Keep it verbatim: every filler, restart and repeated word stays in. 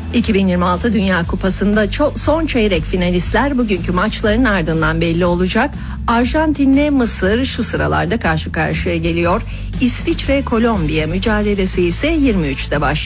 iki bin yirmi altı Dünya Kupası'nda ço- son çeyrek finalistler bugünkü maçların ardından belli olacak. Arjantin'le Mısır şu sıralarda karşı karşıya geliyor. İsviçre Kolombiya mücadelesi ise yirmi üçte başlıyor.